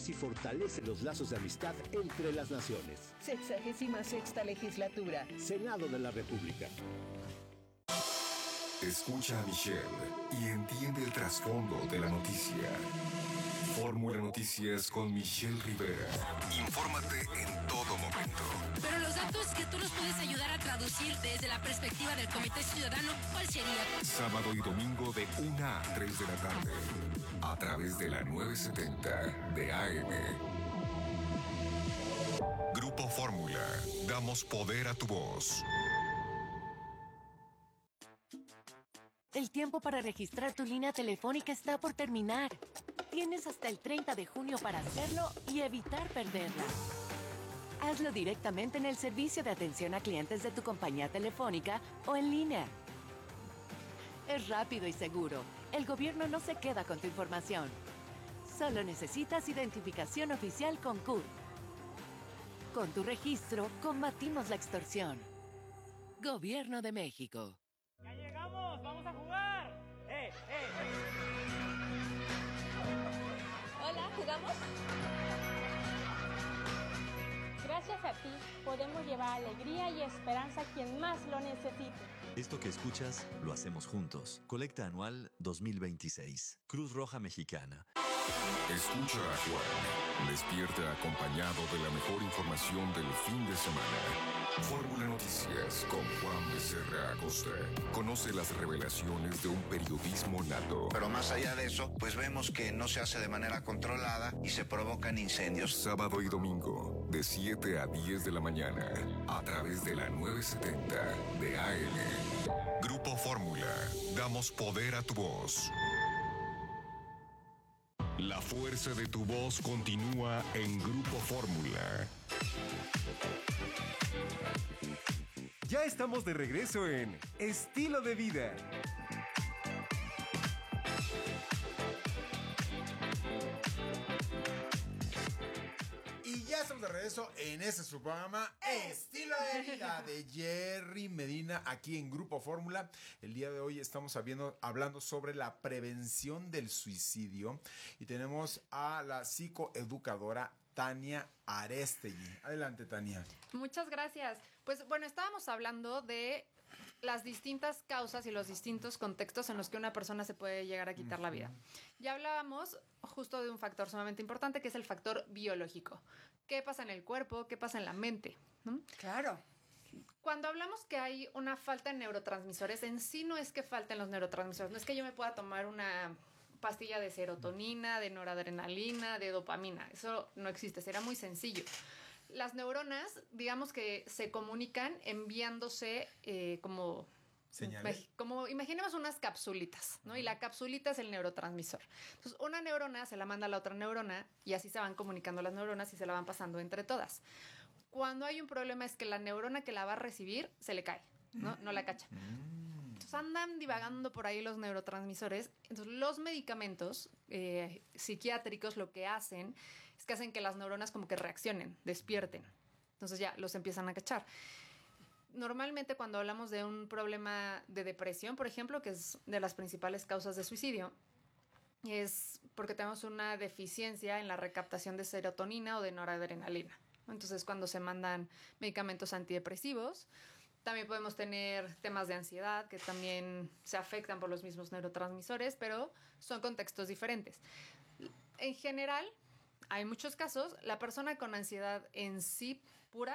relaciones y fortalece los lazos de amistad entre las naciones. 66ª Legislatura. Senado de la República. Escucha a Michelle y entiende el trasfondo de la noticia. Fórmula Noticias con Michelle Rivera. Infórmate en todo momento. Pero los datos que tú nos puedes ayudar a traducir desde la perspectiva del Comité Ciudadano, ¿cuál sería? Sábado y domingo de 1 a 3 de la tarde. A través de la 970 de AM. Grupo Fórmula. Damos poder a tu voz. El tiempo para registrar tu línea telefónica está por terminar. Tienes hasta el 30 de junio para hacerlo y evitar perderla. Hazlo directamente en el servicio de atención a clientes de tu compañía telefónica o en línea. Es rápido y seguro. El gobierno no se queda con tu información. Solo necesitas identificación oficial con CURP. Con tu registro, combatimos la extorsión. Gobierno de México. ¡Ya llegamos! ¡Vamos a jugar! Hola, ¿jugamos? Gracias a ti, podemos llevar alegría y esperanza a quien más lo necesite. Esto que escuchas, lo hacemos juntos. Colecta Anual 2026. Cruz Roja Mexicana. Escucha a Juan. Despierta acompañado de la mejor información del fin de semana. Fórmula Noticias con Juan Becerra Acosta. Conoce las revelaciones de un periodismo nato. Pero más allá de eso, pues vemos que no se hace de manera controlada y se provocan incendios. Sábado y domingo, de 7 a 10 de la mañana, a través de la 970 de AM. Grupo Fórmula. Damos poder a tu voz. La fuerza de tu voz continúa en Grupo Fórmula. Ya estamos de regreso en Estilo de Vida. Y ya estamos de regreso en este su programa Estilo de Vida de Jerry Medina aquí en Grupo Fórmula. El día de hoy estamos hablando sobre la prevención del suicidio y tenemos a la psicoeducadora Tania Arestegui. Adelante, Tania. Muchas gracias. Pues bueno, estábamos hablando de las distintas causas y los distintos contextos en los que una persona se puede llegar a quitar la vida. Ya hablábamos justo de un factor sumamente importante que es el factor biológico. ¿Qué pasa en el cuerpo? ¿Qué pasa en la mente? ¿No? Claro. Cuando hablamos que hay una falta de neurotransmisores, en sí no es que falten los neurotransmisores, no es que yo me pueda tomar una pastilla de serotonina, de noradrenalina, de dopamina. Eso no existe, será muy sencillo. Las neuronas, digamos que se comunican enviándose como señales. Como imaginemos unas capsulitas, ¿no? Y la capsulita es el neurotransmisor. Entonces, una neurona se la manda a la otra neurona y así se van comunicando las neuronas y se la van pasando entre todas. Cuando hay un problema es que la neurona que la va a recibir se le cae, ¿no? No la cacha. Entonces andan divagando por ahí los neurotransmisores. Entonces los medicamentos psiquiátricos lo que hacen es que hacen que las neuronas como que reaccionen, despierten. Entonces ya los empiezan a cachar. Normalmente cuando hablamos de un problema de depresión, por ejemplo, que es de las principales causas de suicidio, es porque tenemos una deficiencia en la recaptación de serotonina o de noradrenalina. Entonces cuando se mandan medicamentos antidepresivos, también podemos tener temas de ansiedad que también se afectan por los mismos neurotransmisores, pero son contextos diferentes. En general, hay muchos casos, la persona con ansiedad en sí pura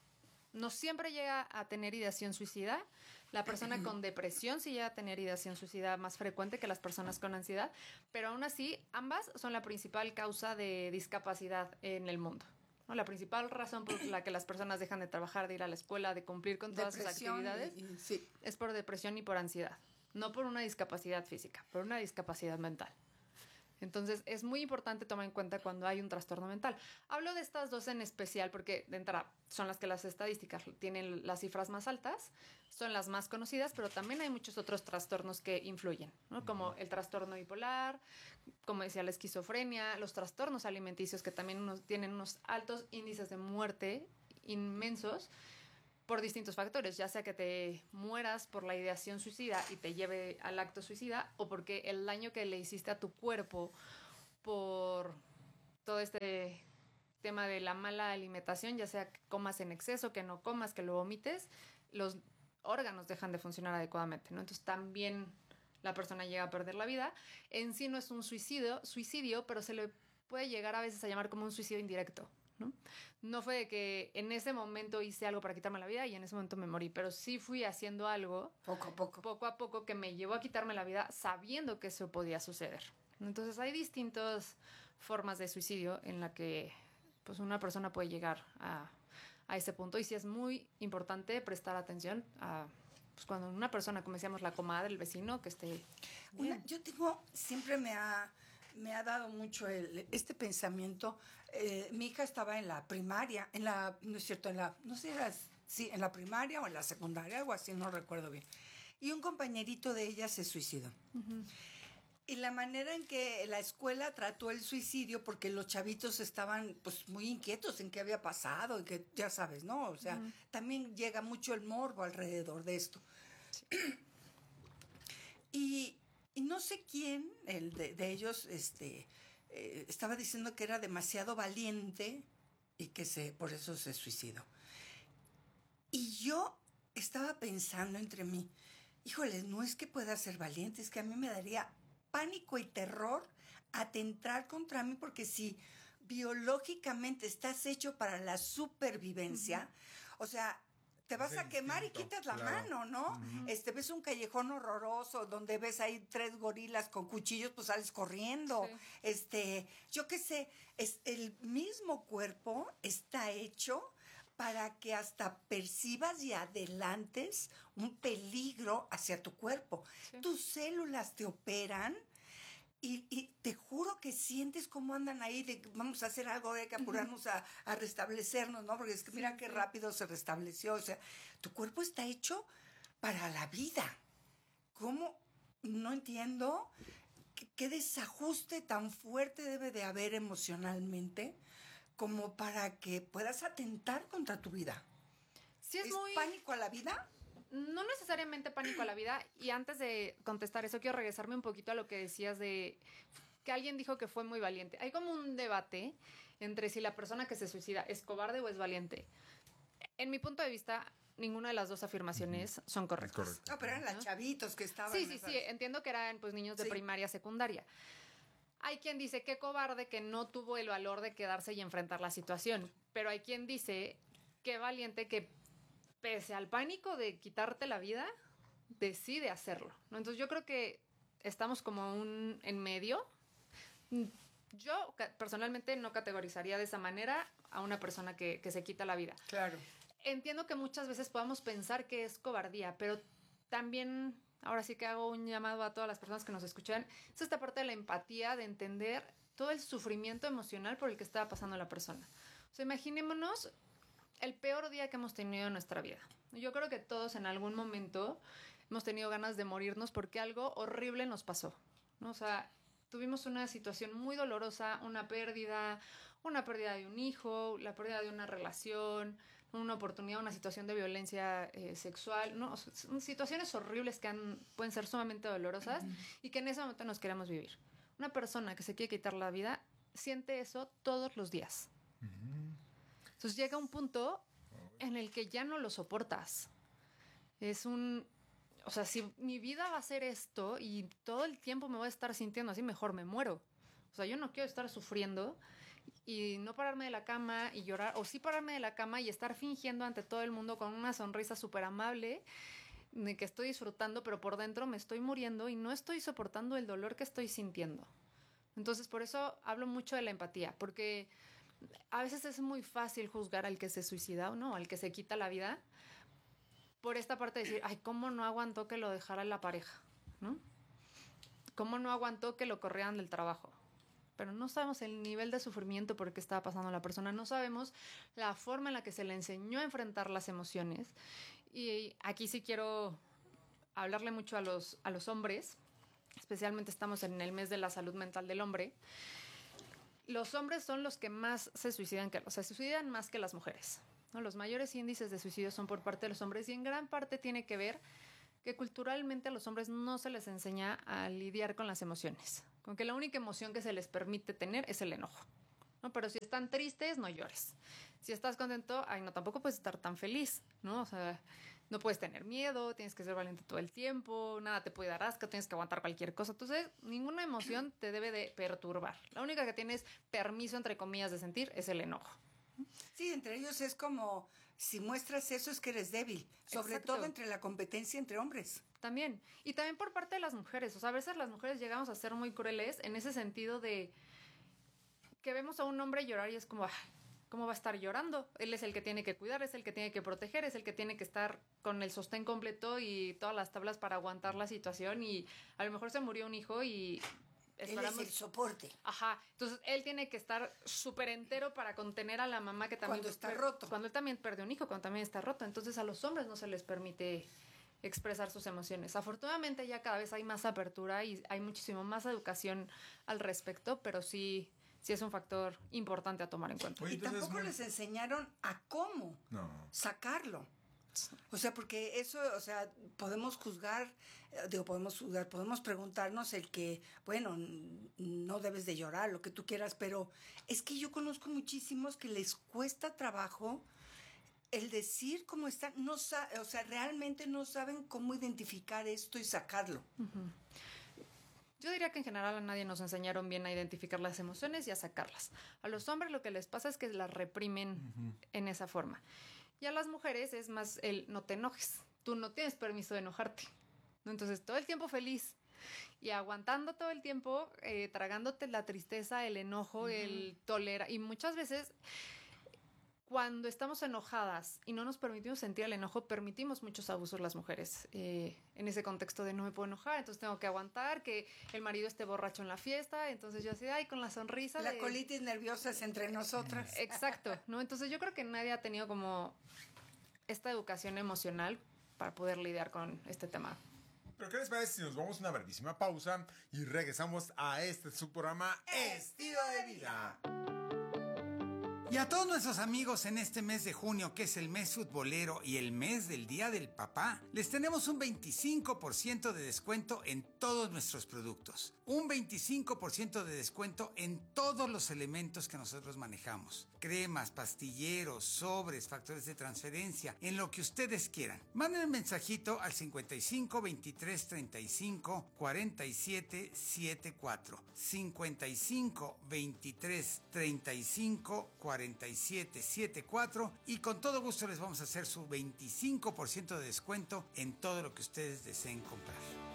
no siempre llega a tener ideación suicida. La persona con depresión sí llega a tener ideación suicida más frecuente que las personas con ansiedad, pero aún así ambas son la principal causa de discapacidad en el mundo. ¿No? La principal razón por la que las personas dejan de trabajar, de ir a la escuela, de cumplir con todas sus actividades sí. es por depresión y por ansiedad. No por una discapacidad física, por una discapacidad mental. Entonces, es muy importante tomar en cuenta cuando hay un trastorno mental. Hablo de estas dos en especial porque, de entrada, son las que las estadísticas tienen las cifras más altas, son las más conocidas, pero también hay muchos otros trastornos que influyen, ¿no? Como el trastorno bipolar, como decía, la esquizofrenia, los trastornos alimenticios que también tienen unos altos índices de muerte inmensos por distintos factores, ya sea que te mueras por la ideación suicida y te lleve al acto suicida o porque el daño que le hiciste a tu cuerpo por todo este tema de la mala alimentación, ya sea que comas en exceso, que no comas, que lo vomites, los órganos dejan de funcionar adecuadamente, ¿no? Entonces también la persona llega a perder la vida. En sí no es un suicidio, pero se le puede llegar a veces a llamar como un suicidio indirecto, ¿no? No fue de que en ese momento hice algo para quitarme la vida y en ese momento me morí, pero sí fui haciendo algo poco a poco que me llevó a quitarme la vida sabiendo que eso podía suceder. Entonces hay distintas formas de suicidio en la que pues una persona puede llegar a ese punto, y sí es muy importante prestar atención a pues cuando una persona, como decíamos, la comadre, el vecino, que esté bien. Yo tengo, siempre me ha dado mucho este pensamiento. Mi hija estaba en la primaria, no es cierto, en la primaria o en la secundaria, algo así, no recuerdo bien. Y un compañerito de ella se suicidó. Uh-huh. Y la manera en que la escuela trató el suicidio, porque los chavitos estaban pues muy inquietos en qué había pasado, y que ya sabes, ¿no? O sea, uh-huh, también llega mucho el morbo alrededor de esto. Sí. Y no sé quién, el de ellos, estaba diciendo que era demasiado valiente y que por eso se suicidó. Y yo estaba pensando entre mí, híjole, no es que pueda ser valiente, es que a mí me daría pánico y terror atentar contra mí, porque si biológicamente estás hecho para la supervivencia, uh-huh, o sea, te vas a quemar y quitas la mano, ¿no? Uh-huh. Ves un callejón horroroso donde ves ahí 3 gorilas con cuchillos, pues sales corriendo. Sí. Yo qué sé, el mismo cuerpo está hecho para que hasta percibas y adelantes un peligro hacia tu cuerpo. Sí. Tus células te operan y te juro que sientes cómo andan ahí, vamos a hacer algo, hay que apurarnos a restablecernos, ¿no? Porque es que mira qué rápido se restableció. O sea, tu cuerpo está hecho para la vida. ¿Cómo? No entiendo qué desajuste tan fuerte debe de haber emocionalmente como para que puedas atentar contra tu vida. Sí, ¿Es muy... pánico a la vida? No necesariamente pánico a la vida. Y antes de contestar eso, quiero regresarme un poquito a lo que decías de que alguien dijo que fue muy valiente. Hay como un debate entre si la persona que se suicida es cobarde o es valiente. En mi punto de vista, ninguna de las dos afirmaciones son correctas. No, pero eran los chavitos que estaban. Sí, entiendo que eran pues niños de primaria, secundaria. Hay quien dice que cobarde, que no tuvo el valor de quedarse y enfrentar la situación. Pero hay quien dice que valiente, que pese al pánico de quitarte la vida, decide hacerlo, ¿no? Entonces yo creo que estamos como en medio. Yo personalmente no categorizaría de esa manera a una persona que se quita la vida. Claro. Entiendo que muchas veces podamos pensar que es cobardía, pero también, ahora sí que hago un llamado a todas las personas que nos escuchan, es esta parte de la empatía, de entender todo el sufrimiento emocional por el que estaba pasando la persona. O sea, imaginémonos el peor día que hemos tenido en nuestra vida. Yo creo que todos en algún momento hemos tenido ganas de morirnos porque algo horrible nos pasó, ¿no? O sea, tuvimos una situación muy dolorosa, una pérdida de un hijo, la pérdida de una relación, una oportunidad, una situación de violencia sexual, ¿no? O sea, son situaciones horribles que pueden ser sumamente dolorosas y que en ese momento nos queremos vivir. Una persona que se quiere quitar la vida siente eso todos los días. Entonces llega un punto en el que ya no lo soportas. O sea, si mi vida va a ser esto y todo el tiempo me voy a estar sintiendo así, mejor me muero. O sea, yo no quiero estar sufriendo y no pararme de la cama y llorar, o sí pararme de la cama y estar fingiendo ante todo el mundo con una sonrisa súper amable de que estoy disfrutando, pero por dentro me estoy muriendo y no estoy soportando el dolor que estoy sintiendo. Entonces, por eso hablo mucho de la empatía, porque a veces es muy fácil juzgar al que se suicida o no, al que se quita la vida, por esta parte de decir, ay, ¿cómo no aguantó que lo dejara la pareja? ¿No? ¿Cómo no aguantó que lo corrieran del trabajo? Pero no sabemos el nivel de sufrimiento por el que estaba pasando la persona, no sabemos la forma en la que se le enseñó a enfrentar las emociones. Y aquí sí quiero hablarle mucho a los hombres, especialmente estamos en el mes de la salud mental del hombre. Los hombres son los que más se suicidan, se suicidan más que las mujeres, ¿no? Los mayores índices de suicidio son por parte de los hombres y en gran parte tiene que ver que culturalmente a los hombres no se les enseña a lidiar con las emociones, con que la única emoción que se les permite tener es el enojo, ¿no? Pero si están tristes, no llores. Si estás contento, ay, no, tampoco puedes estar tan feliz, ¿no? O sea, no puedes tener miedo, tienes que ser valiente todo el tiempo, nada te puede dar asco, tienes que aguantar cualquier cosa. Entonces, ninguna emoción te debe de perturbar. La única que tienes permiso, entre comillas, de sentir es el enojo. Sí, entre ellos es como, si muestras eso es que eres débil, sobre Exacto. todo entre la competencia entre hombres. También. Y también por parte de las mujeres. O sea, a veces las mujeres llegamos a ser muy crueles en ese sentido de que vemos a un hombre llorar y es como, ¿cómo va a estar llorando? Él es el que tiene que cuidar, es el que tiene que proteger, es el que tiene que estar con el sostén completo y todas las tablas para aguantar la situación, y a lo mejor se murió un hijo y esperamos... Él es el soporte. Ajá. Entonces, él tiene que estar súper entero para contener a la mamá que también... Cuando está roto. Cuando él también perdió un hijo, cuando también está roto. Entonces, a los hombres no se les permite expresar sus emociones. Afortunadamente, ya cada vez hay más apertura y hay muchísimo más educación al respecto, pero sí es un factor importante a tomar en cuenta. Oye, y tampoco les enseñaron a cómo sacarlo. O sea, porque eso, o sea, podemos preguntarnos el que, bueno, no debes de llorar, lo que tú quieras, pero es que yo conozco muchísimos que les cuesta trabajo el decir cómo están, o sea, realmente no saben cómo identificar esto y sacarlo. Uh-huh. Yo diría que en general a nadie nos enseñaron bien a identificar las emociones y a sacarlas. A los hombres lo que les pasa es que las reprimen en esa forma. Y a las mujeres es más el no te enojes. Tú no tienes permiso de enojarte, ¿no? Entonces todo el tiempo feliz y aguantando todo el tiempo, tragándote la tristeza, el enojo, el tolerar. Y muchas veces cuando estamos enojadas y no nos permitimos sentir el enojo, permitimos muchos abusos las mujeres. En ese contexto de no me puedo enojar, entonces tengo que aguantar que el marido esté borracho en la fiesta. Entonces yo así, ay, con la sonrisa. La colitis nerviosa es entre nosotras. Exacto, ¿no? Entonces yo creo que nadie ha tenido como esta educación emocional para poder lidiar con este tema. Pero ¿qué les parece si nos vamos a una brevísima pausa y regresamos a su programa Estilo de Vida? Y a todos nuestros amigos en este mes de junio, que es el mes futbolero y el mes del Día del Papá, les tenemos un 25% de descuento en todos nuestros productos. Un 25% de descuento en todos los elementos que nosotros manejamos. Cremas, pastilleros, sobres, factores de transferencia, en lo que ustedes quieran. Manden un mensajito al 55 23 35 47 74. 55 23 35 47 74, y con todo gusto les vamos a hacer su 25% de descuento en todo lo que ustedes deseen comprar.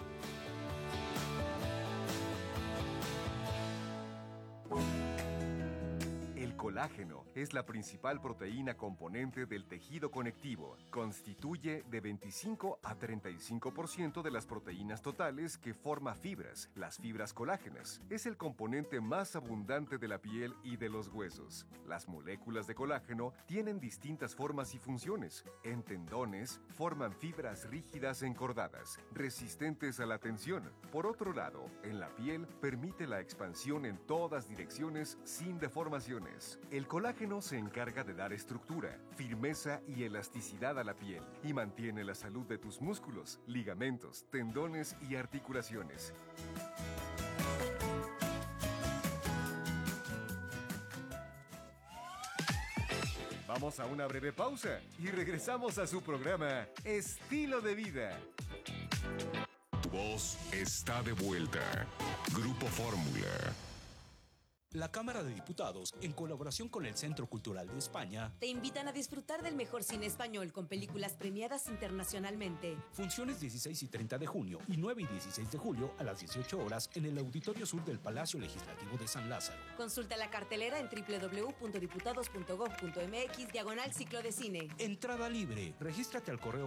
El colágeno es la principal proteína componente del tejido conectivo. Constituye de 25 a 35% de las proteínas totales que forma fibras, las fibras colágenas. Es el componente más abundante de la piel y de los huesos. Las moléculas de colágeno tienen distintas formas y funciones. En tendones, forman fibras rígidas encordadas, resistentes a la tensión. Por otro lado, en la piel, permite la expansión en todas direcciones sin deformaciones. El colágeno se encarga de dar estructura, firmeza y elasticidad a la piel y mantiene la salud de tus músculos, ligamentos, tendones y articulaciones. Vamos a una breve pausa y regresamos a su programa Estilo de Vida. Tu voz está de vuelta. Grupo Fórmula. La Cámara de Diputados, en colaboración con el Centro Cultural de España, te invitan a disfrutar del mejor cine español con películas premiadas internacionalmente. Funciones 16 y 30 de junio y 9 y 16 de julio a las 18 horas en el Auditorio Sur del Palacio Legislativo de San Lázaro. Consulta la cartelera en www.diputados.gov.mx/ciclo de cine. Entrada libre. Regístrate al correo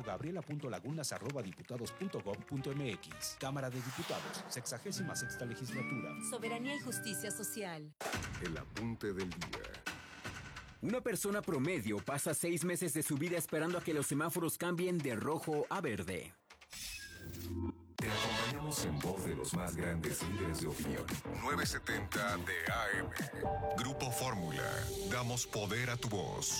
gabriela.lagunas@diputados.gov.mx. Cámara de Diputados, 66ª legislatura. Soberanía y justicia social. El apunte del día. Una persona promedio pasa 6 meses de su vida esperando a que los semáforos cambien de rojo a verde. Te acompañamos en voz de los más grandes líderes de opinión. 970 de AM. Grupo Fórmula. Damos poder a tu voz.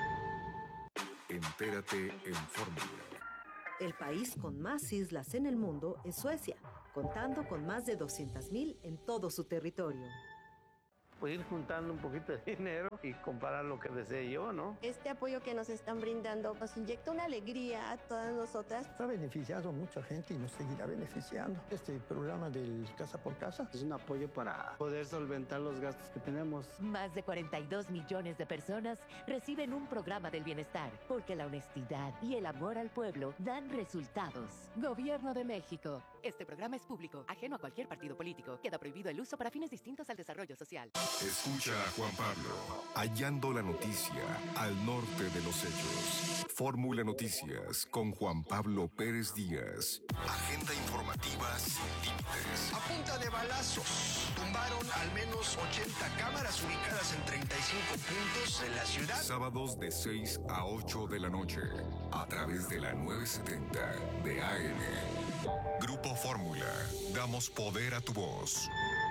Entérate en Fórmula. El país con más islas en el mundo es Suecia, contando con más de 200,000 en todo su territorio. pues ir juntando un poquito de dinero y comprar lo que desee yo, ¿no? Este apoyo que nos están brindando nos inyecta una alegría a todas nosotras. Está beneficiando a mucha gente y nos seguirá beneficiando. Este programa del Casa por Casa es un apoyo para poder solventar los gastos que tenemos. Más de 42 millones de personas reciben un programa del bienestar, porque la honestidad y el amor al pueblo dan resultados. Gobierno de México. Este programa es público, ajeno a cualquier partido político. Queda prohibido el uso para fines distintos al desarrollo social. Escucha a Juan Pablo, hallando la noticia al norte de los hechos. Fórmula Noticias con Juan Pablo Pérez Díaz. Agenda informativa sin límites. A punta de balazos, tumbaron al menos 80 cámaras ubicadas en 35 puntos de la ciudad. Sábados de 6 a 8 de la noche, a través de la 970 de AM. Grupo Fórmula, damos poder a tu voz.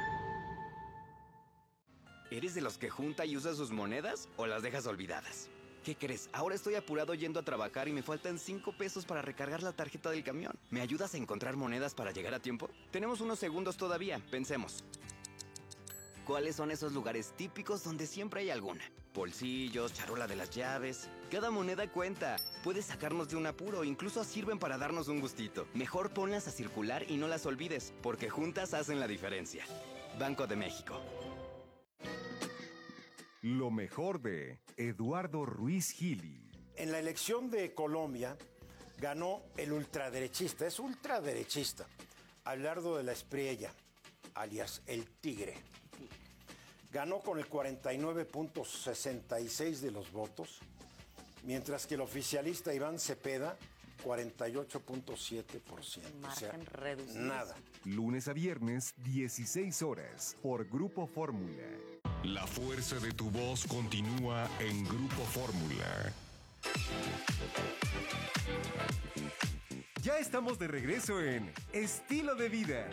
¿Eres de los que junta y usa sus monedas o las dejas olvidadas? ¿Qué crees? Ahora estoy apurado yendo a trabajar y me faltan 5 pesos para recargar la tarjeta del camión. ¿Me ayudas a encontrar monedas para llegar a tiempo? Tenemos unos segundos todavía, pensemos. ¿Cuáles son esos lugares típicos donde siempre hay alguna? Bolsillos, charola de las llaves. Cada moneda cuenta. Puedes sacarnos de un apuro, incluso sirven para darnos un gustito. Mejor ponlas a circular y no las olvides, porque juntas hacen la diferencia. Banco de México. Lo mejor de Eduardo Ruiz Gili. En la elección de Colombia ganó el ultraderechista, es ultraderechista, Abelardo de la Espriella, alias el Tigre. Ganó con el 49.66 de los votos, mientras que el oficialista Iván Cepeda, 48.7%. Margen reducido. Nada. Lunes a viernes, 16 horas, por Grupo Fórmula. La fuerza de tu voz continúa en Grupo Fórmula. Ya estamos de regreso en Estilo de Vida.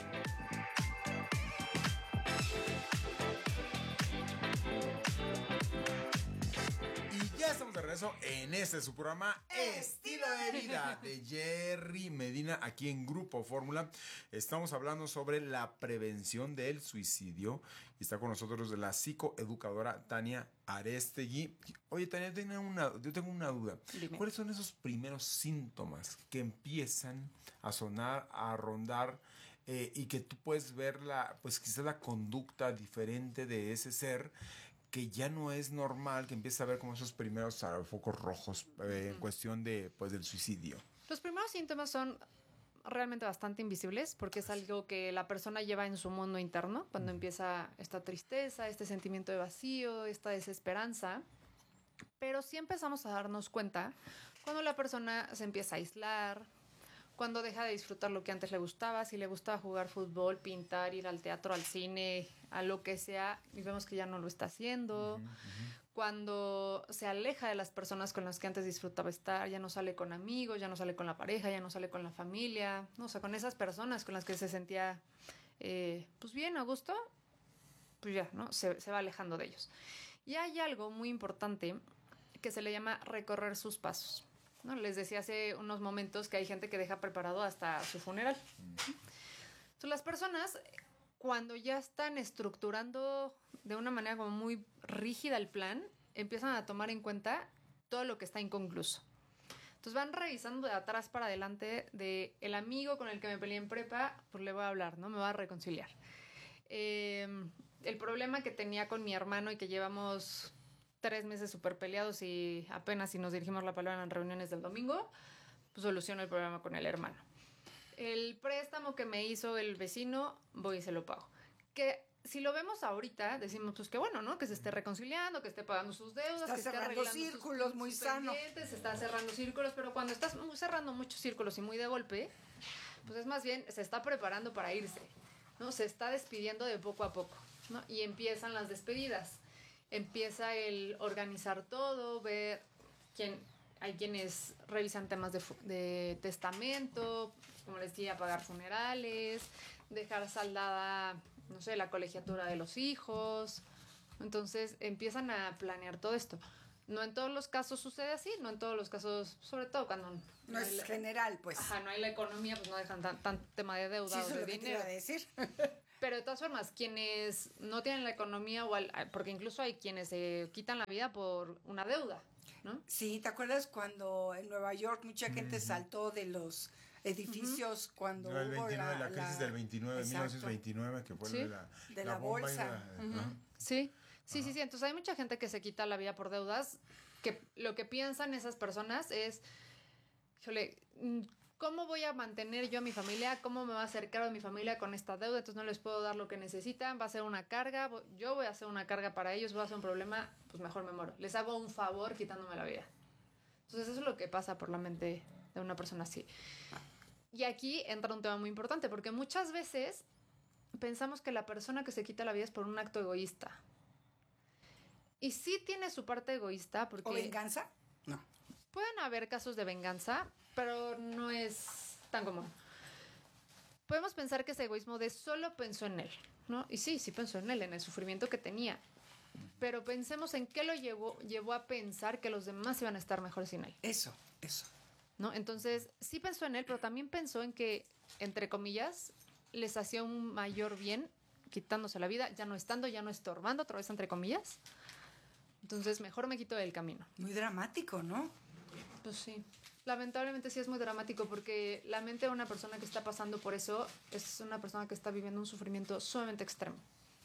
Ya estamos de regreso en su programa Estilo de Vida de Jerry Medina aquí en Grupo Fórmula. Estamos hablando sobre la prevención del suicidio y está con nosotros la psicoeducadora Tania Arestegui. Oye, Tania, yo tengo una duda. Dime. ¿Cuáles son esos primeros síntomas que empiezan a sonar, a rondar y que tú puedes ver pues quizás la conducta diferente de ese ser que ya no es normal, que empieza a ver como esos primeros focos rojos en cuestión de, pues, del suicidio? Los primeros síntomas son realmente bastante invisibles porque es algo que la persona lleva en su mundo interno cuando empieza esta tristeza, este sentimiento de vacío, esta desesperanza. Pero sí empezamos a darnos cuenta cuando la persona se empieza a aislar, cuando deja de disfrutar lo que antes le gustaba, si le gustaba jugar fútbol, pintar, ir al teatro, al cine, a lo que sea, y vemos que ya no lo está haciendo. Cuando se aleja de las personas con las que antes disfrutaba estar, ya no sale con amigos, ya no sale con la pareja, ya no sale con la familia, ¿no? O sea, con esas personas con las que se sentía pues bien, a gusto, pues ya, ¿no? Se va alejando de ellos. Y hay algo muy importante que se le llama recorrer sus pasos, ¿no? Les decía hace unos momentos que hay gente que deja preparado hasta su funeral. Entonces, las personas, cuando ya están estructurando de una manera como muy rígida el plan, empiezan a tomar en cuenta todo lo que está inconcluso. Entonces van revisando de atrás para adelante de el amigo con el que me peleé en prepa, pues le voy a hablar, ¿no? Me voy a reconciliar. El problema que tenía con mi hermano y que llevamos 3 meses súper peleados y apenas si nos dirigimos la palabra en reuniones del domingo, pues soluciono el problema con el hermano. El préstamo que me hizo el vecino, voy y se lo pago. Que si lo vemos ahorita, decimos pues que bueno, ¿no? Que se esté reconciliando, que esté pagando sus deudas, está que esté cerrando arreglando círculos, muy sano. Se está cerrando círculos, pero cuando estás cerrando muchos círculos y muy de golpe, pues es más bien, se está preparando para irse, ¿no? Se está despidiendo de poco a poco, ¿no? Y empiezan las despedidas. Empieza el organizar todo, ver hay quienes revisan temas de testamento, como les decía, pagar funerales, dejar saldada, no sé, la colegiatura de los hijos. Entonces empiezan a planear todo esto. No en todos los casos sucede así, no en todos los casos, sobre todo cuando no es general, pues. Ajá, no hay la economía, pues no dejan tan tema de deuda o de dinero. Decir. Pero de todas formas, quienes no tienen la economía, porque incluso hay quienes se quitan la vida por una deuda, ¿no? Sí, ¿te acuerdas cuando en Nueva York mucha gente saltó de los edificios cuando el hubo 29, la crisis del 29, 1929, que fue de la bomba bolsa. Sí. Entonces hay mucha gente que se quita la vida por deudas, que lo que piensan esas personas es, híjole, ¿cómo voy a mantener yo a mi familia? ¿Cómo me va a hacer cargo de mi familia con esta deuda? Entonces no les puedo dar lo que necesitan, va a ser una carga, yo voy a hacer una carga para ellos, voy a hacer un problema, pues mejor me muero. Les hago un favor quitándome la vida. Entonces eso es lo que pasa por la mente de una persona así. Y aquí entra un tema muy importante, porque muchas veces pensamos que la persona que se quita la vida es por un acto egoísta. Y sí tiene su parte egoísta porque... ¿O venganza? No. Pueden haber casos de venganza, pero no es tan común. Podemos pensar que ese egoísmo de solo pensó en él, ¿no? Y sí pensó en él, en el sufrimiento que tenía. Pero pensemos en qué lo llevó a pensar que los demás iban a estar mejor sin él. Eso. ¿No? Entonces, sí pensó en él, pero también pensó en que, entre comillas, les hacía un mayor bien quitándose la vida, ya no estorbando, otra vez entre comillas. Entonces, mejor me quito del camino. Muy dramático, ¿no? Pues sí. Lamentablemente sí es muy dramático porque la mente de una persona que está pasando por eso es una persona que está viviendo un sufrimiento sumamente extremo.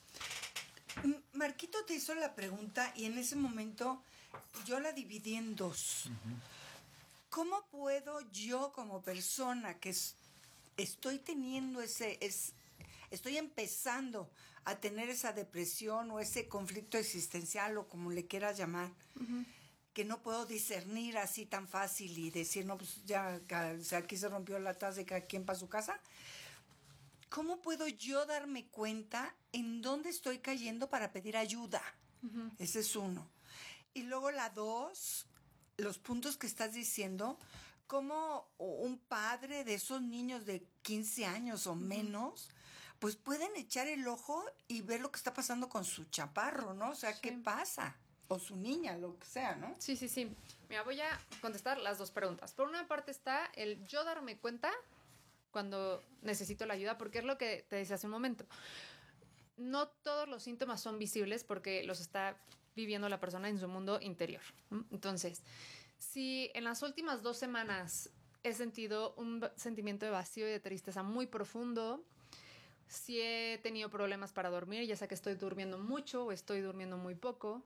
Marquito te hizo la pregunta y en ese momento yo la dividí en dos. ¿Cómo puedo yo como persona que estoy teniendo estoy empezando a tener esa depresión o ese conflicto existencial o como le quieras llamar, que no puedo discernir así tan fácil y decir, no, pues ya, o sea, aquí se rompió la taza de cada quien para su casa? ¿Cómo puedo yo darme cuenta en dónde estoy cayendo para pedir ayuda? Ese es uno. Y luego la dos, los puntos que estás diciendo, como un padre de esos niños de 15 años o menos, pues pueden echar el ojo y ver lo que está pasando con su chaparro, ¿no? O sea, ¿qué pasa? O su niña, lo que sea, ¿no? Sí. Mira, voy a contestar las dos preguntas. Por una parte está el yo darme cuenta cuando necesito la ayuda, porque es lo que te decía hace un momento. No todos los síntomas son visibles porque los está viviendo la persona en su mundo interior. Entonces, si en las últimas 2 semanas he sentido un sentimiento de vacío y de tristeza muy profundo, si he tenido problemas para dormir, ya sea que estoy durmiendo mucho o estoy durmiendo muy poco,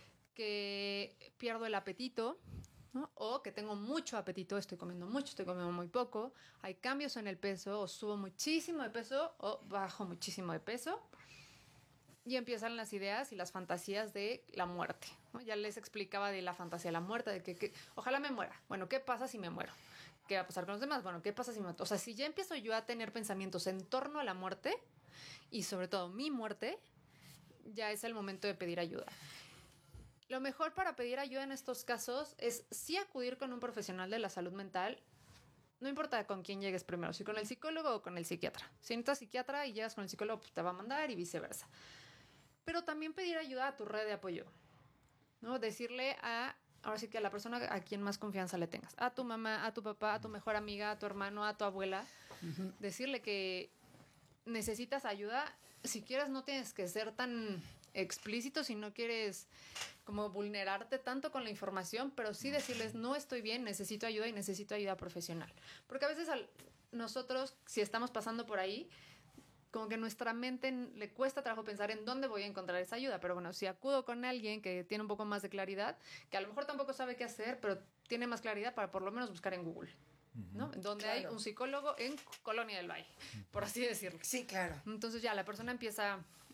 que pierdo el apetito, ¿no? O que tengo mucho apetito, estoy comiendo mucho, estoy comiendo muy poco, hay cambios en el peso, o subo muchísimo de peso o bajo muchísimo de peso, y empiezan las ideas y las fantasías de la muerte, ¿no? Ya les explicaba de la fantasía de la muerte, de que ojalá me muera. Bueno, ¿qué pasa si me muero? ¿Qué va a pasar con los demás? Bueno, ¿qué pasa si me muero? O sea, si ya empiezo yo a tener pensamientos en torno a la muerte, y sobre todo mi muerte, ya es el momento de pedir ayuda. Lo mejor para pedir ayuda en estos casos es sí acudir con un profesional de la salud mental. No importa con quién llegues primero, si con el psicólogo o con el psiquiatra. Si necesitas psiquiatra y llegas con el psicólogo, pues te va a mandar y viceversa. Pero también pedir ayuda a tu red de apoyo, ¿no? Decirle ahora sí que a la persona a quien más confianza le tengas. A tu mamá, a tu papá, a tu mejor amiga, a tu hermano, a tu abuela. Decirle que necesitas ayuda. Si quieres, no tienes que ser tan explícito si no quieres como vulnerarte tanto con la información, pero sí decirles, no estoy bien, necesito ayuda y necesito ayuda profesional. Porque a veces nosotros, si estamos pasando por ahí, como que nuestra mente le cuesta trabajo pensar en dónde voy a encontrar esa ayuda. Pero bueno, si acudo con alguien que tiene un poco más de claridad, que a lo mejor tampoco sabe qué hacer, pero tiene más claridad para por lo menos buscar en Google, ¿no? Donde hay un psicólogo en Colonia del Valle, por así decirlo. Sí, claro. Entonces ya la persona empieza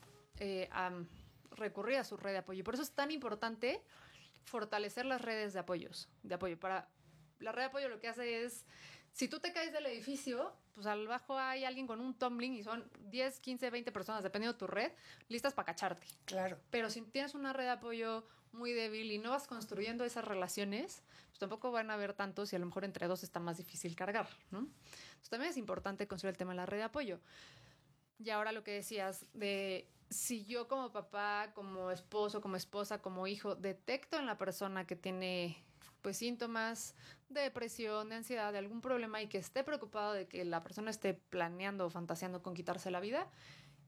a recurrir a su red de apoyo. Y por eso es tan importante fortalecer las redes de apoyo. Para la red de apoyo lo que hace es, si tú te caes del edificio, pues al bajo hay alguien con un tumbling y son 10, 15, 20 personas, dependiendo de tu red, listas para cacharte. Claro. Pero si tienes una red de apoyo muy débil y no vas construyendo esas relaciones, pues tampoco van a haber tantos y a lo mejor entre 2 está más difícil cargar, ¿no? Entonces también es importante construir el tema de la red de apoyo. Y ahora lo que decías de si yo como papá, como esposo, como esposa, como hijo, detecto en la persona que tiene pues síntomas de depresión, de ansiedad, de algún problema y que esté preocupado de que la persona esté planeando o fantaseando con quitarse la vida,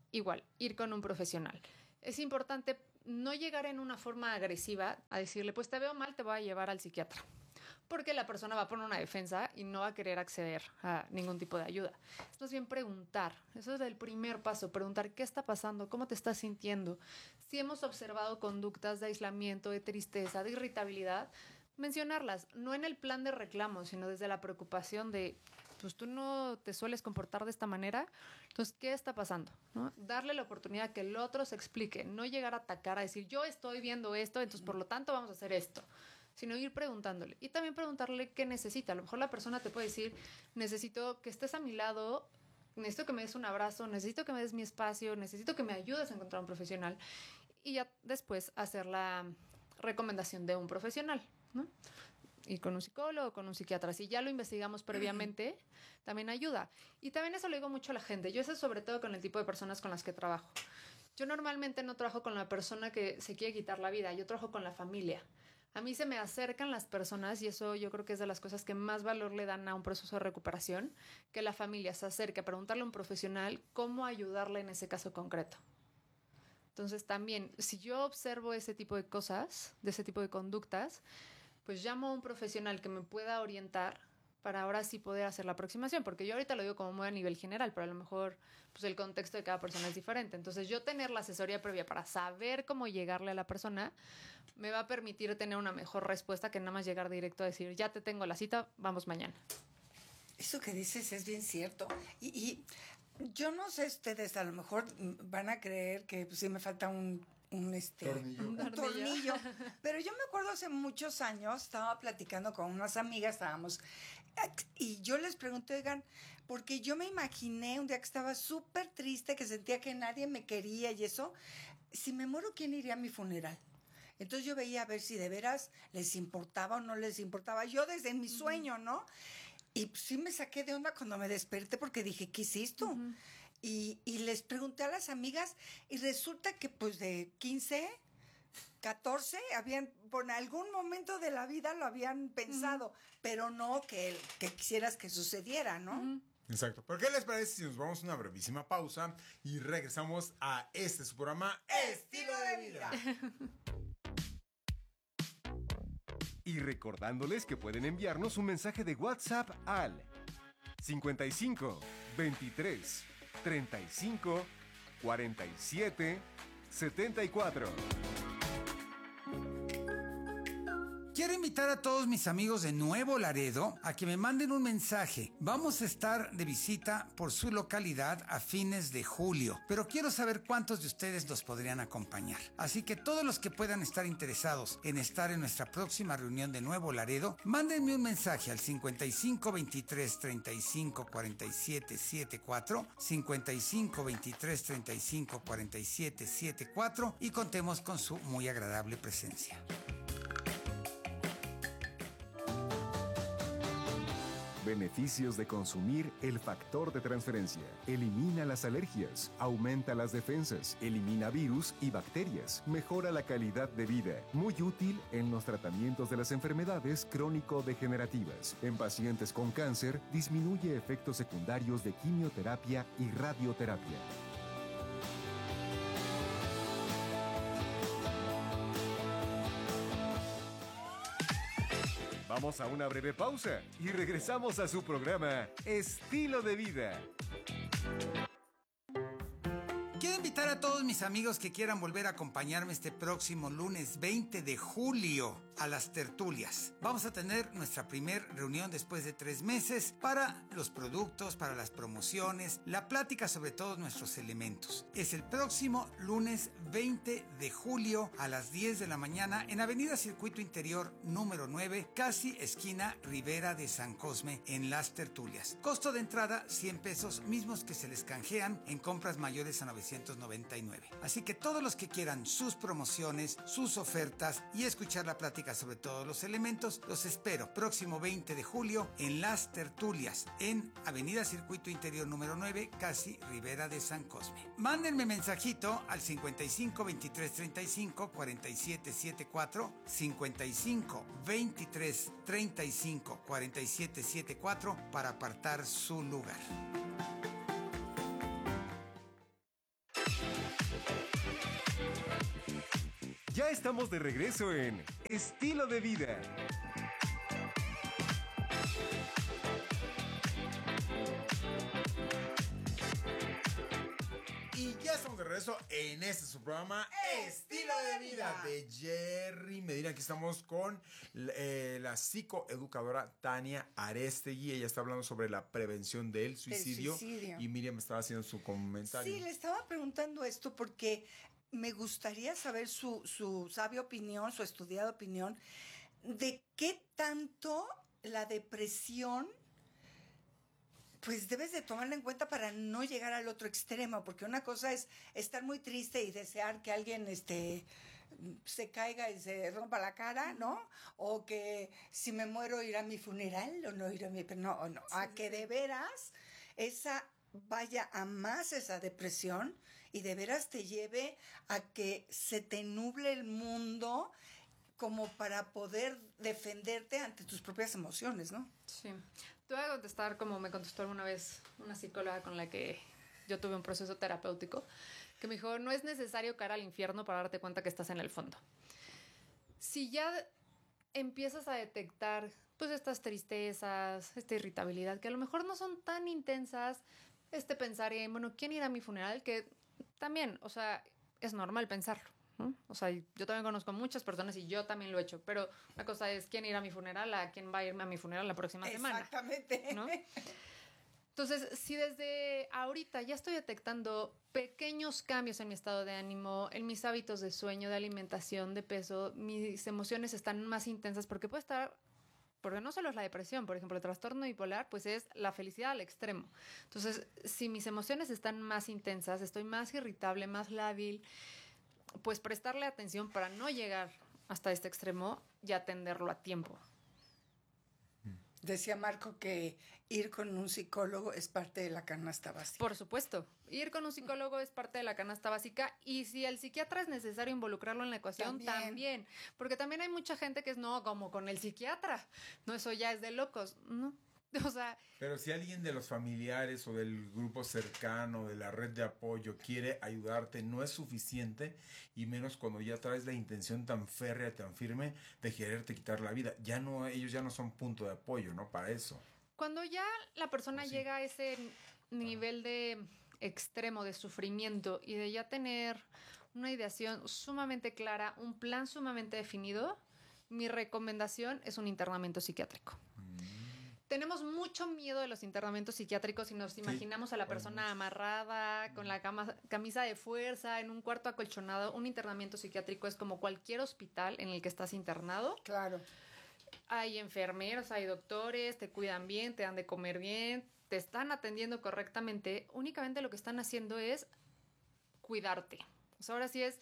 igual, ir con un profesional. Es importante no llegar en una forma agresiva a decirle, pues te veo mal, te voy a llevar al psiquiatra. Porque la persona va a poner una defensa y no va a querer acceder a ningún tipo de ayuda. Es más bien preguntar. Eso es el primer paso, preguntar qué está pasando, cómo te estás sintiendo. Si hemos observado conductas de aislamiento, de tristeza, de irritabilidad, mencionarlas, no en el plan de reclamo, sino desde la preocupación de, pues tú no te sueles comportar de esta manera, entonces, ¿qué está pasando? ¿No? Darle la oportunidad que el otro se explique, no llegar a atacar, a decir, yo estoy viendo esto, entonces por lo tanto vamos a hacer esto, sino ir preguntándole. Y también preguntarle qué necesita. A lo mejor la persona te puede decir, necesito que estés a mi lado, necesito que me des un abrazo, necesito que me des mi espacio, necesito que me ayudes a encontrar un profesional. Y ya después hacer la recomendación de un profesional, ¿no? Y con un psicólogo, con un psiquiatra. Si ya lo investigamos previamente, también ayuda. Y también eso lo digo mucho a la gente. Yo eso sobre todo con el tipo de personas con las que trabajo. Yo normalmente no trabajo con la persona que se quiere quitar la vida. Yo trabajo con la familia. A mí se me acercan las personas y eso yo creo que es de las cosas que más valor le dan a un proceso de recuperación, que la familia se acerque a preguntarle a un profesional cómo ayudarle en ese caso concreto. Entonces también, si yo observo ese tipo de cosas, de ese tipo de conductas, pues llamo a un profesional que me pueda orientar para ahora sí poder hacer la aproximación, porque yo ahorita lo digo como muy a nivel general, pero a lo mejor pues el contexto de cada persona es diferente. Entonces yo tener la asesoría previa para saber cómo llegarle a la persona me va a permitir tener una mejor respuesta que nada más llegar directo a decir, ya te tengo la cita, vamos mañana. Eso que dices es bien cierto. Y yo no sé, ustedes a lo mejor van a creer que pues, sí me falta un tornillo. Pero yo me acuerdo hace muchos años, estaba platicando con unas amigas, estábamos, y yo les pregunté, oigan, porque yo me imaginé un día que estaba súper triste, que sentía que nadie me quería y eso, si me muero, ¿quién iría a mi funeral? Entonces yo veía a ver si de veras les importaba o no les importaba. Yo desde mi sueño, ¿no? Y pues, sí me saqué de onda cuando me desperté porque dije, ¿qué hiciste? Y les pregunté a las amigas y resulta que pues de 15, 14, por algún momento de la vida lo habían pensado, pero no que quisieras que sucediera, ¿no? Exacto. ¿Por qué les parece si nos vamos a una brevísima pausa y regresamos a su programa Estilo de Vida? Y recordándoles que pueden enviarnos un mensaje de WhatsApp al 55 23 35 47 74. Quiero invitar a todos mis amigos de Nuevo Laredo a que me manden un mensaje. Vamos a estar de visita por su localidad a fines de julio, pero quiero saber cuántos de ustedes nos podrían acompañar. Así que todos los que puedan estar interesados en estar en nuestra próxima reunión de Nuevo Laredo, mándenme un mensaje al 55 23 35 47 74, 55 23 35 47 74 y contemos con su muy agradable presencia. Beneficios de consumir el factor de transferencia. Elimina las alergias, aumenta las defensas, elimina virus y bacterias, mejora la calidad de vida. Muy útil en los tratamientos de las enfermedades crónico-degenerativas. En pacientes con cáncer, disminuye efectos secundarios de quimioterapia y radioterapia. Vamos a una breve pausa y regresamos a su programa Estilo de Vida. Quiero invitar a todos mis amigos que quieran volver a acompañarme este próximo lunes 20 de julio a las tertulias. Vamos a tener nuestra primera reunión después de 3 meses para los productos, para las promociones, la plática sobre todos nuestros elementos. Es el próximo lunes 20 de julio a las 10 de la mañana en Avenida Circuito Interior número 9, casi esquina Ribera de San Cosme en las tertulias. Costo de entrada 100 pesos, mismos que se les canjean en compras mayores a 999. Así que todos los que quieran sus promociones, sus ofertas y escuchar la plática sobre todos los elementos, los espero próximo 20 de julio en las tertulias en Avenida Circuito Interior número 9, casi Ribera de San Cosme. Mándenme mensajito al 55 23 35 47 74, 55 23 35 47 74 para apartar su lugar. estamos de regreso en Estilo de Vida. Y ya estamos de regreso en este su programa Estilo de Vida de Jerry Medina. Aquí estamos con la psicoeducadora Tania Arestegui. Ella está hablando sobre la prevención del suicidio. Y Miriam estaba haciendo su comentario. Sí, le estaba preguntando esto porque me gustaría saber su sabia opinión, su estudiada opinión, de qué tanto la depresión pues debes de tomarla en cuenta para no llegar al otro extremo, porque una cosa es estar muy triste y desear que alguien se caiga y se rompa la cara, ¿no? O que si me muero ir a mi funeral o no ir a mi... No, a que de veras vaya a más esa depresión y de veras te lleve a que se te nuble el mundo como para poder defenderte ante tus propias emociones, ¿no? Sí. Te voy a contestar como me contestó alguna vez una psicóloga con la que yo tuve un proceso terapéutico, que me dijo, no es necesario caer al infierno para darte cuenta que estás en el fondo. Si ya empiezas a detectar pues estas tristezas, esta irritabilidad, que a lo mejor no son tan intensas, pensar en, bueno, ¿quién irá a mi funeral? Que también, o sea, es normal pensarlo, ¿no? O sea, yo también conozco muchas personas y yo también lo he hecho, pero una cosa es quién irá a mi funeral, a quién va a irme a mi funeral la próxima semana. Exactamente. ¿No? Entonces, si desde ahorita ya estoy detectando pequeños cambios en mi estado de ánimo, en mis hábitos de sueño, de alimentación, de peso, mis emociones están más intensas, porque no solo es la depresión, por ejemplo, el trastorno bipolar, pues es la felicidad al extremo. Entonces, si mis emociones están más intensas, estoy más irritable, más lábil, pues prestarle atención para no llegar hasta este extremo y atenderlo a tiempo. Decía Marco que ir con un psicólogo es parte de la canasta básica. Por supuesto, ir con un psicólogo es parte de la canasta básica, y si el psiquiatra es necesario involucrarlo en la ecuación, también. Porque también hay mucha gente que es, no, como con el psiquiatra, no, eso ya es de locos, ¿no? O sea... Pero si alguien de los familiares o del grupo cercano, de la red de apoyo, quiere ayudarte, no es suficiente, y menos cuando ya traes la intención tan férrea, tan firme de quererte quitar la vida. Ellos ya no son punto de apoyo, ¿no? Para eso. Cuando ya la persona llega a ese nivel de extremo de sufrimiento y de ya tener una ideación sumamente clara, un plan sumamente definido, mi recomendación es un internamiento psiquiátrico. Tenemos mucho miedo de los internamientos psiquiátricos y nos imaginamos a la persona amarrada, con la camisa de fuerza, en un cuarto acolchonado. Un internamiento psiquiátrico es como cualquier hospital en el que estás internado. Claro. Hay enfermeros, hay doctores, te cuidan bien, te dan de comer bien, te están atendiendo correctamente. Únicamente lo que están haciendo es cuidarte. O sea, ahora sí es...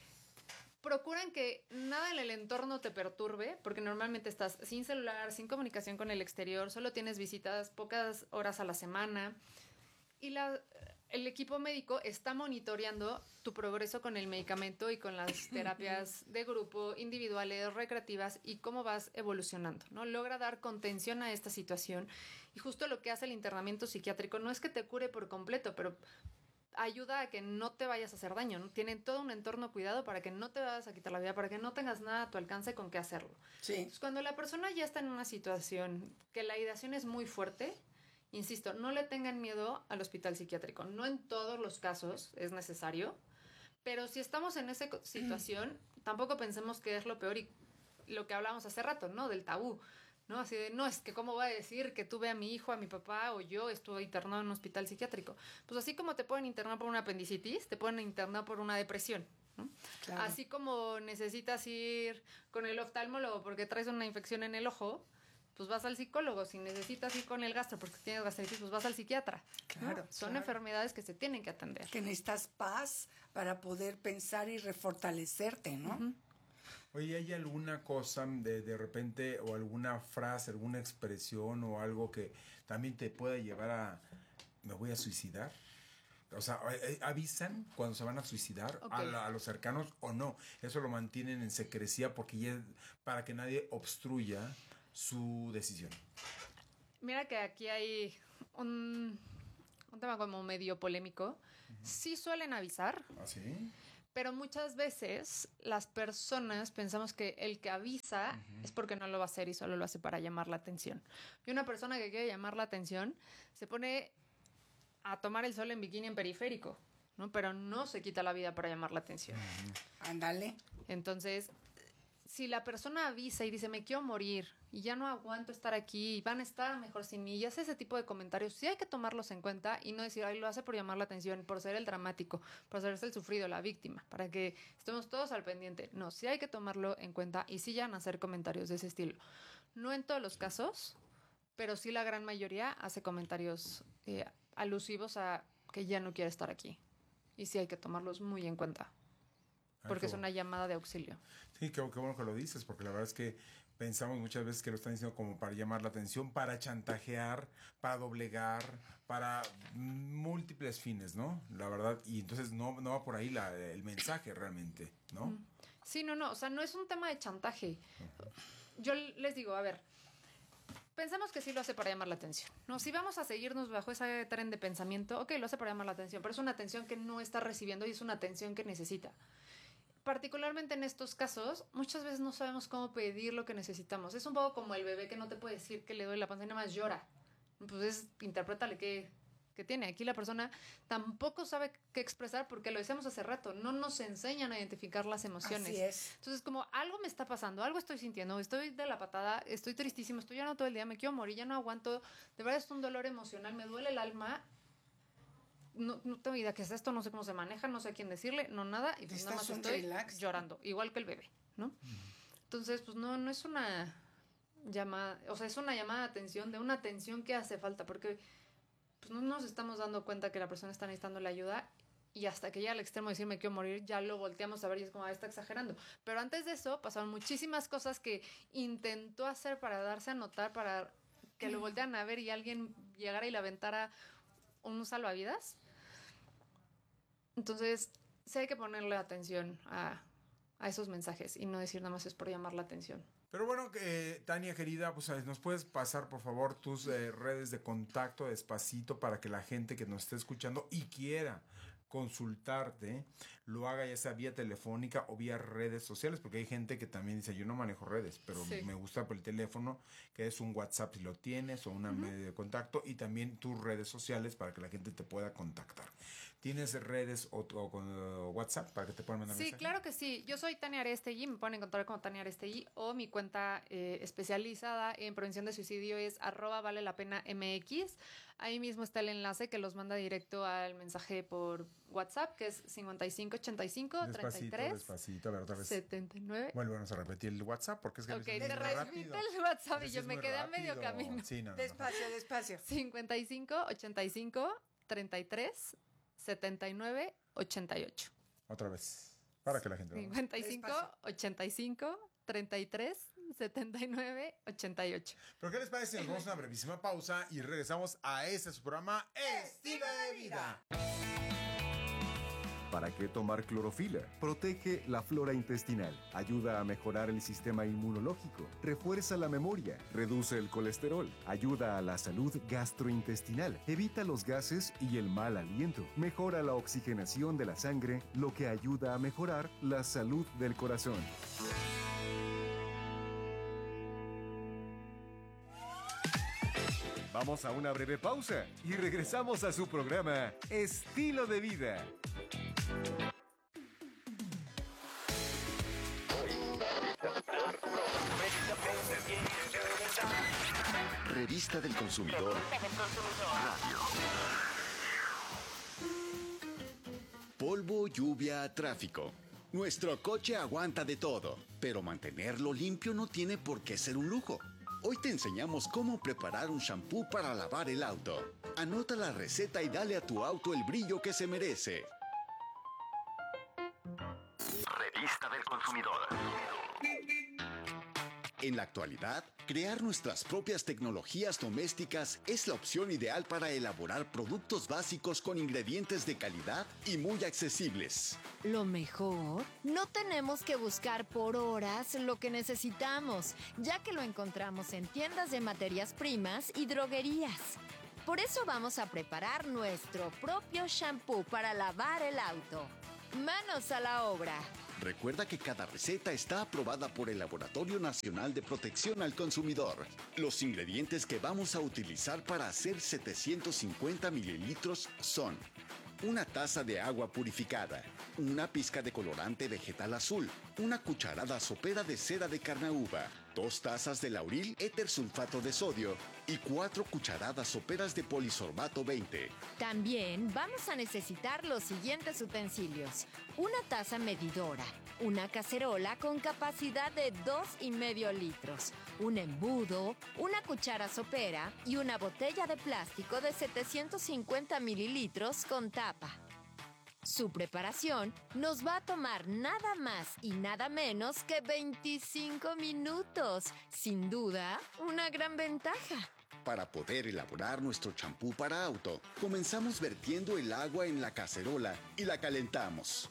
Procuran que nada en el entorno te perturbe, porque normalmente estás sin celular, sin comunicación con el exterior, solo tienes visitas pocas horas a la semana, y el equipo médico está monitoreando tu progreso con el medicamento y con las terapias de grupo, individuales, recreativas, y cómo vas evolucionando, ¿no? Logra dar contención a esta situación, y justo lo que hace el internamiento psiquiátrico no es que te cure por completo, pero ayuda a que no te vayas a hacer daño, ¿no? Tienen todo un entorno cuidado para que no te vayas a quitar la vida, para que no tengas nada a tu alcance con qué hacerlo. Sí. Entonces, cuando la persona ya está en una situación que la ideación es muy fuerte, insisto, no le tengan miedo al hospital psiquiátrico. No en todos los casos es necesario, pero si estamos en esa situación, tampoco pensemos que es lo peor, y lo que hablábamos hace rato, ¿no? Del tabú, ¿no? Así de, no, es que cómo voy a decir que tuve a mi hijo, a mi papá, o yo estuve internado en un hospital psiquiátrico. Pues así como te pueden internar por una apendicitis, te pueden internar por una depresión, ¿no? Claro. Así como necesitas ir con el oftalmólogo porque traes una infección en el ojo, pues vas al psicólogo. Si necesitas ir con el gastro porque tienes gastritis, pues vas al psiquiatra. Claro, ¿no? Son enfermedades que se tienen que atender. Que necesitas paz para poder pensar y refortalecerte, ¿no? Uh-huh. Oye, ¿hay alguna cosa de repente, o alguna frase, alguna expresión o algo que también te pueda llevar a me voy a suicidar? O sea, ¿avisan cuando se van a suicidar a los cercanos o no? Eso lo mantienen en secrecía porque ya, para que nadie obstruya su decisión. Mira que aquí hay un tema como medio polémico. Sí suelen avisar. ¿Ah, sí? Pero muchas veces las personas pensamos que el que avisa es porque no lo va a hacer y solo lo hace para llamar la atención. Y una persona que quiere llamar la atención se pone a tomar el sol en bikini en periférico, ¿no? Pero no se quita la vida para llamar la atención. Ándale. Entonces, si la persona avisa y dice, me quiero morir y ya no aguanto estar aquí y van a estar mejor sin mí y hace ese tipo de comentarios, sí hay que tomarlos en cuenta y no decir, ay, lo hace por llamar la atención, por ser el dramático, por hacerse el sufrido, la víctima, para que estemos todos al pendiente. No, sí hay que tomarlo en cuenta y sí ya van a hacer comentarios de ese estilo. No en todos los casos, pero sí la gran mayoría hace comentarios alusivos a que ya no quiere estar aquí. Y sí hay que tomarlos muy en cuenta. Porque es una llamada de auxilio. Sí, qué bueno que lo dices, porque la verdad es que pensamos muchas veces que lo están diciendo como para llamar la atención, para chantajear, para doblegar, para múltiples fines, ¿no? La verdad, y entonces no va por ahí el mensaje realmente, ¿no? Sí, no, o sea, no es un tema de chantaje. Yo les digo, a ver, pensamos que sí lo hace para llamar la atención, ¿no? Si vamos a seguirnos bajo ese tren de pensamiento, ok, lo hace para llamar la atención, pero es una atención que no está recibiendo y es una atención que necesita. Particularmente en estos casos, muchas veces no sabemos cómo pedir lo que necesitamos. Es un poco como el bebé que no te puede decir que le duele la panza y nada más llora. Pues interprétale qué tiene. Aquí la persona tampoco sabe qué expresar porque lo decíamos hace rato. No nos enseñan a identificar las emociones. Así es. Entonces, como algo me está pasando, algo estoy sintiendo, estoy de la patada, estoy tristísimo, estoy llorando todo el día, me quiero morir, ya no aguanto. De verdad es un dolor emocional, me duele el alma. No tengo idea qué es esto, no sé cómo se maneja, no sé a quién decirle, no nada, y pues nada más estoy llorando, igual que el bebé, ¿no? Entonces, pues no es una llamada, o sea, es una llamada de atención, de una atención que hace falta, porque pues no nos estamos dando cuenta que la persona está necesitando la ayuda y hasta que llega al extremo de decir me quiero morir, ya lo volteamos a ver y es como, está exagerando. Pero antes de eso pasaron muchísimas cosas que intentó hacer para darse a notar, para que lo voltean a ver y alguien llegara y le aventara un salvavidas. Entonces, sí hay que ponerle atención a esos mensajes y no decir nada más es por llamar la atención. Pero bueno, Tania querida, pues nos puedes pasar por favor tus redes de contacto despacito para que la gente que nos esté escuchando y quiera consultarte, lo haga ya sea vía telefónica o vía redes sociales, porque hay gente que también dice, yo no manejo redes, pero me gusta por el teléfono, que es un WhatsApp si lo tienes, o una medio de contacto, y también tus redes sociales para que la gente te pueda contactar. ¿Tienes redes o WhatsApp para que te puedan mandar mensajes? Sí, claro que sí. Yo soy Tania Arestegui, me pueden encontrar como Tania Arestegui, o mi cuenta especializada en prevención de suicidio es @valelapenamx. Ahí mismo está el enlace que los manda directo al mensaje por WhatsApp, que es 5585 33 Despacito, a ver otra vez. 79. Vuelvamos a repetir el WhatsApp porque es que te repito el WhatsApp y yo me quedé a medio camino. Sí, no. Despacio. 5585 33 79 88. Otra vez, para que la gente 55 85 33 79 88. ¿Pero qué les parece? Nos vamos a una brevísima pausa y regresamos a este su programa Estilo de Vida. ¿Para qué tomar clorofila? Protege la flora intestinal, ayuda a mejorar el sistema inmunológico, refuerza la memoria, reduce el colesterol, ayuda a la salud gastrointestinal, evita los gases y el mal aliento, mejora la oxigenación de la sangre, lo que ayuda a mejorar la salud del corazón. Vamos a una breve pausa y regresamos a su programa Estilo de Vida. Revista del Consumidor Radio. Polvo, lluvia, tráfico. Nuestro coche aguanta de todo, pero mantenerlo limpio no tiene por qué ser un lujo. Hoy te enseñamos cómo preparar un shampoo para lavar el auto. Anota la receta y dale a tu auto el brillo que se merece. Revista del Consumidor. En la actualidad, crear nuestras propias tecnologías domésticas es la opción ideal para elaborar productos básicos con ingredientes de calidad y muy accesibles. Lo mejor, no tenemos que buscar por horas lo que necesitamos, ya que lo encontramos en tiendas de materias primas y droguerías. Por eso vamos a preparar nuestro propio shampoo para lavar el auto. Manos a la obra. Recuerda que cada receta está aprobada por el Laboratorio Nacional de Protección al Consumidor. Los ingredientes que vamos a utilizar para hacer 750 mililitros son: una taza de agua purificada, una pizca de colorante vegetal azul, una cucharada sopera de cera de carnaúba, 2 tazas de lauril éter sulfato de sodio y 4 cucharadas soperas de polisorbato 20. También vamos a necesitar los siguientes utensilios: una taza medidora, una cacerola con capacidad de 2,5 litros, un embudo, una cuchara sopera y una botella de plástico de 750 mililitros con tapa. Su preparación nos va a tomar nada más y nada menos que 25 minutos. Sin duda, una gran ventaja. Para poder elaborar nuestro champú para auto, comenzamos vertiendo el agua en la cacerola y la calentamos.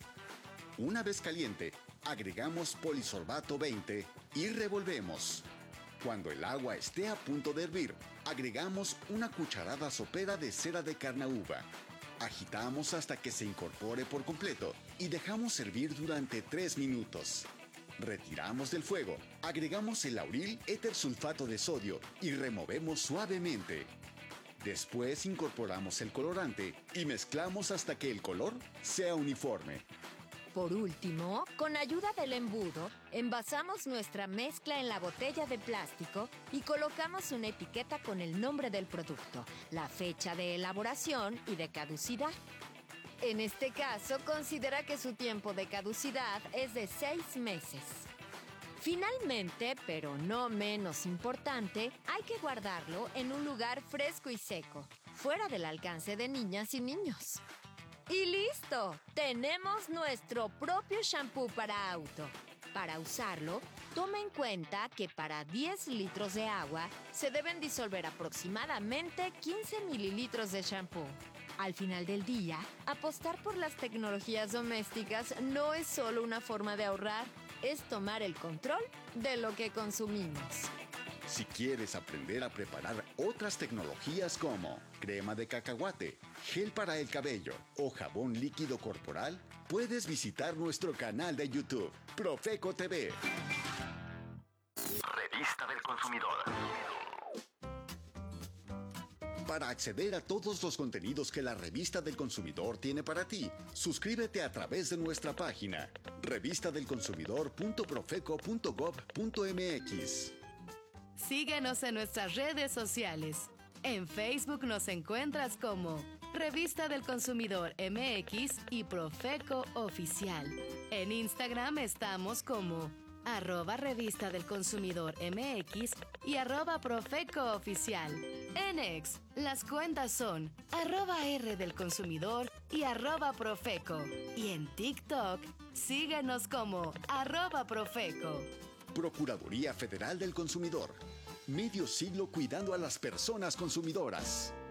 Una vez caliente, agregamos polisorbato 20 y revolvemos. Cuando el agua esté a punto de hervir, agregamos una cucharada sopera de cera de carnaúba. Agitamos hasta que se incorpore por completo y dejamos hervir durante 3 minutos. Retiramos del fuego, agregamos el lauril éter sulfato de sodio y removemos suavemente. Después incorporamos el colorante y mezclamos hasta que el color sea uniforme. Por último, con ayuda del embudo, envasamos nuestra mezcla en la botella de plástico y colocamos una etiqueta con el nombre del producto, la fecha de elaboración y de caducidad. En este caso, considera que su tiempo de caducidad es de 6 meses. Finalmente, pero no menos importante, hay que guardarlo en un lugar fresco y seco, fuera del alcance de niñas y niños. ¡Y listo! Tenemos nuestro propio shampoo para auto. Para usarlo, toma en cuenta que para 10 litros de agua se deben disolver aproximadamente 15 mililitros de shampoo. Al final del día, apostar por las tecnologías domésticas no es solo una forma de ahorrar, es tomar el control de lo que consumimos. Si quieres aprender a preparar otras tecnologías como crema de cacahuate, gel para el cabello o jabón líquido corporal, puedes visitar nuestro canal de YouTube, Profeco TV. Revista del Consumidor. Para acceder a todos los contenidos que la Revista del Consumidor tiene para ti, suscríbete a través de nuestra página revistadelconsumidor.profeco.gov.mx. Síguenos en nuestras redes sociales. En Facebook nos encuentras como Revista del Consumidor MX y Profeco Oficial. En Instagram estamos como @Revista del Consumidor MX y @Profeco Oficial. En X, las cuentas son @R del Consumidor y @Profeco. Y en TikTok, síguenos como @Profeco. Procuraduría Federal del Consumidor. Medio siglo cuidando a las personas consumidoras.